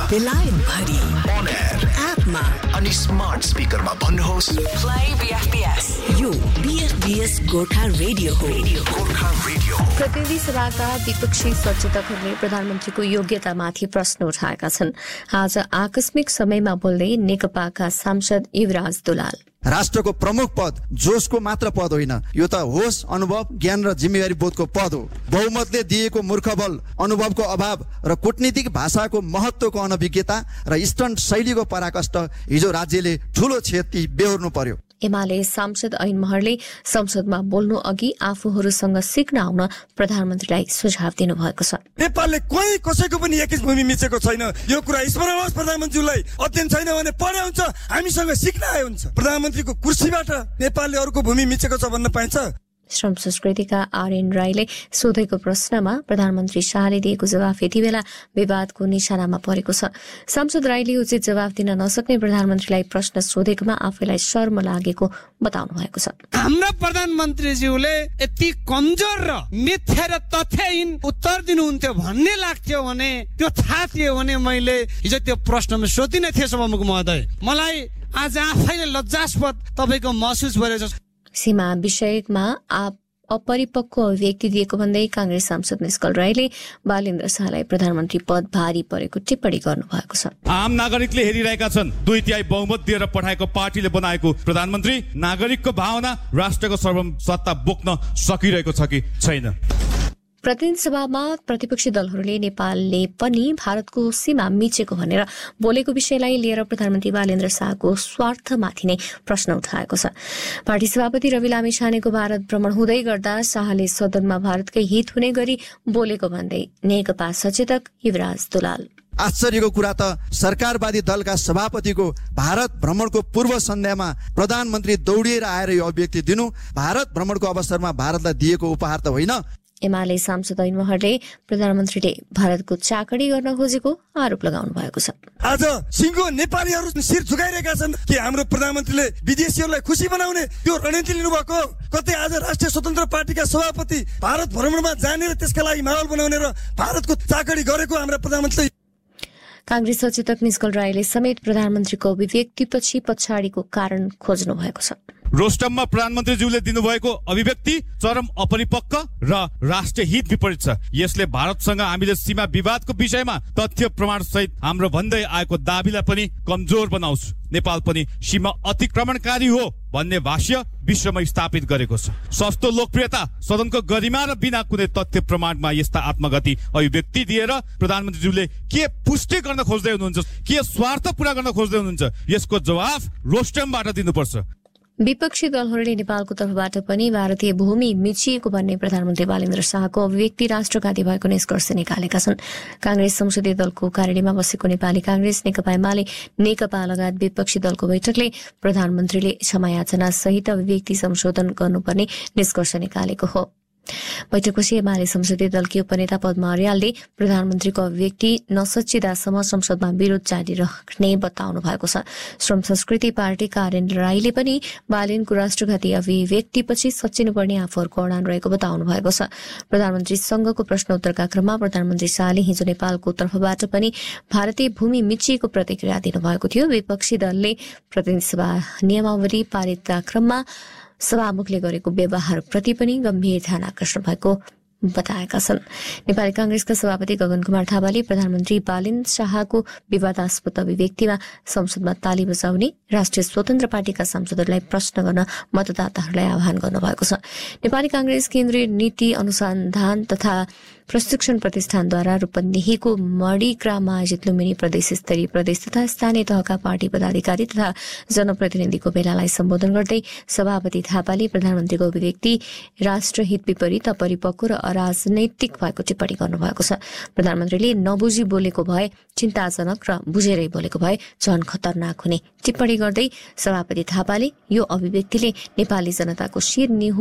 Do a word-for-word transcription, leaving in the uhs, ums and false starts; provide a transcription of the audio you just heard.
बेलायत भरि on air एपमा अनि स्मार्ट स्पिकरमा भन्नुहोस् प्ले बीएफपीएस। यो बीएफपीएस गोर्खा रेडियो हो। गोर्खा रेडियो। प्रतिनिधि सभाका विपक्षी सचेतकहरूले प्रधानमन्त्रीको योग्यतामाथि प्रश्न उठाएका छन्। आज आकस्मिक समयमा बोल्दै नेकपाका सांसद युवराज दुलाल, राष्ट्रको प्रमुख पद जोशको मात्र पद होइन, यो त होस, अनुभव, ज्ञान र जिम्मेवारी बोधको पद हो। बहुमतले दिएको मूर्खबल, अनुभवको अभाव र कूटनीतिक भाषाको महत्त्वको अनभिज्ञता र स्टन्ट शैलीको पराकष्ट हिजो राज्यले ठूलो क्षति बेहोर्नु पर्यो। एमाले सांसद ऐन महरले संसदमा बोल्नु अघि आफूहरूसँग सिक्न आउन प्रधानमन्त्रीलाई सुझाव दिनुभएको छ। नेपालले कोही कसैको पनि एकीस भूमि मिचेको छैन, यो कुरा स्मरण होस्। प्रधानमन्त्रीलाई अध्ययन छैन भने पढे हुन्छ, हामीसँग सिक्न आए हुन्छ। प्रधानमन्त्रीको कुर्सीबाट नेपालले अरूको भूमि मिचेको छ भन्न पाइन्छ? श्रम संस्कृतिका आरएन राईले सोधेको प्रश्नमा प्रधानमन्त्री शाहले दिएको जवाफ यति बेला विवादको निशानामा परेको छ। सांसद राईले उचित जवाफ दिन नसक्ने प्रधानमन्त्रीलाई प्रश्न सोधेकोमा आफैलाई शर्म लागेको बताउनु भएको छ। हाम्रा प्रधानमन्त्रीज्यूले यति कमजोर र मिथ्या र तथ्यहीन उत्तर दिनुहुन्थ्यो भन्ने लाग्थ्यो भने, त्यो थाहा थियो भने मैले हिजो त्यो प्रश्नमा सोधिनै थिएँ सभामुख महोदय। मलाई आज आफैले लज्जास्पद तपाईँको महसुस भइरहेछ। सीमा विषयमा आप अपरिपक्व अभिव्यक्ति दिएको भन्दै कांग्रेस सांसद निष्कल राईले बालेन्द्र शाहलाई प्रधानमन्त्री पद भारी परेको टिप्पणी गर्नुभएको छ। आम नागरिकले हेरिरहेका छन्, दुई तिहाई बहुमत दिएर पठाएको पार्टीले बनाएको प्रधानमन्त्री नागरिकको भावना, राष्ट्रको सर्वसत्ता बोक्न सकिरहेको छ कि छैन। प्रतिनिधि सभामा प्रतिपक्षी दलहरूले नेपालले पनि भारतको सीमा मिचेको भनेर बोलेको विषयलाई लिएर प्रधानमन्त्री बालेन्द्र शाहको स्वार्थमाथि नै प्रश्न उठाएको छ। पार्टी सभापति रवि लामी छानेको भारत भ्रमण हुँदै गर्दा शाहले सदनमा भारतकै हित हुने गरी बोलेको भन्दै नेकपा सचेतक युवराज दुलाल, आश्चर्यको कुरा त सरकारवादी दलका सभापतिको भारत भ्रमणको पूर्व सन्ध्यामा प्रधानमन्त्री दौडिएर आएर यो अभिव्यक्ति दिनु भारत भ्रमणको अवसरमा भारतलाई दिएको उपहार त होइन। एमाले सांसद ऐन महरले प्रधानमन्त्रीले भारतको चाकडी गर्न खोजेको आरोप लगाउनु भएको छ। आज सिङ्गो नेपालीहरू शिर झुकाइरहेका छन् कि हाम्रो प्रधानमन्त्रीले विदेशीहरूलाई खुसी बनाउने त्यो रणनीति लिनुभएको। कतै आज राष्ट्रिय स्वतन्त्र पार्टीका सभापति भारत भ्रमणमा जाने र त्यसका लागि माहौल बनाउने र भारतको चाकडी गरेको हाम्रा प्रधानमन्त्री। कांग्रेस सचेतक निष्कल राईले समेत प्रधानमन्त्रीको अभिव्यक्तिपछि पछाडिको कारण खोज्नु भएको छ। रोस्टममा प्रधानमन्त्रीज्यूले दिनुभएको अभिव्यक्ति चरम अपरिपक्व र राष्ट्रिय हित विपरीत छ। यसले भारतसँग हामीले सीमा विवादको विषयमा तथ्य प्रमाण सहित हाम्रो भन्दै आएको दाबीलाई पनि कमजोर बनाउँछ। नेपाल पनि सीमा अतिक्रमणकारी हो भन्ने भाष्य विश्वमा स्थापित गरेको छ। सस्तो लोकप्रियता, सदनको गरिमा र बिना कुनै तथ्य प्रमाणमा यस्ता आत्मघाती अभिव्यक्ति दिएर प्रधानमन्त्रीज्यूले के पुष्टि गर्न खोज्दै हुनुहुन्छ, के स्वार्थ पूरा गर्न खोज्दै हुनुहुन्छ, यसको जवाफ रोस्टमबाट दिनुपर्छ। विपक्षी दलहरूले नेपालको तर्फबाट पनि भारतीय भूमि मिचिएको भन्ने प्रधानमन्त्री बालेन्द्र शाहको अभिव्यक्ति राष्ट्रघाती भएको निष्कर्ष निकालेका छन्। कांग्रेस संसदीय दलको कार्यालयमा बसेको नेपाली कांग्रेस, नेकपा एमाले, नेकपा लगायत विपक्षी दलको बैठकले प्रधानमन्त्रीले क्षमायाचना सहित अभिव्यक्ति संशोधन गर्नुपर्ने निष्कर्ष निकालेको हो। बैठकपछि एमाले संसदीय दलकी उपनेता पद्मा अर्यालले प्रधानमन्त्रीको अभिव्यक्ति नसच्चिदासम्म संसदमा विरोध जारी राख्ने बताउनु भएको छ। श्रम संस्कृति पार्टीका आरएन राईले पनि बालेनको राष्ट्रघाती अभिव्यक्तिपछि सच्चिनुपर्ने आफूहरूको अडान रहेको बताउनु भएको छ। प्रधानमन्त्रीसँगको प्रश्नोत्तरका क्रममा प्रधानमन्त्री शाहले हिजो नेपालको तर्फबाट पनि भारतीय भूमि मिचिएको प्रतिक्रिया दिनुभएको थियो। विपक्षी दलले प्रतिनिधि सभा नियमावली पारितका क्रममा सभामुखले गरेको व्यवहारप्रति पनि गम्भीर ध्यान आकर्षण भएको बताएका छन्। नेपाली कांग्रेसका सभापति गगन कुमार थापाले प्रधानमन्त्री बालेन्द्र शाहको विवादास्पद अभिव्यक्तिमा संसदमा ताली बजाउने राष्ट्रिय स्वतन्त्र पार्टीका सांसदहरूलाई प्रश्न गर्न मतदाताहरूलाई आह्वान गर्नुभएको छ। नेपाली कांग्रेस केन्द्रीय नीति अनुसन्धान तथा प्रशिक्षण प्रतिष्ठानद्वारा रूपन्देहीको मणिग्राममा आयोजित लुम्बिनी प्रदेश स्तरीय प्रदेश तथा स्थानीय तहका पार्टी पदाधिकारी तथा जनप्रतिनिधिको भेलालाई सम्बोधन गर्दै सभापति थापाले प्रधानमन्त्रीको अभिव्यक्ति राष्ट्रहित विपरीत अपरिपक्व र अराजनैतिक भएको टिप्पणी गर्नुभएको छ। प्रधानमन्त्रीले नबुझी बोलेको भए चिन्ताजनक र बुझेरै बोलेको भए झन खतरनाक हुने टिप्पणी गर्दै सभापति थापाले यो अभिव्यक्तिले नेपाली जनताको शिर निहु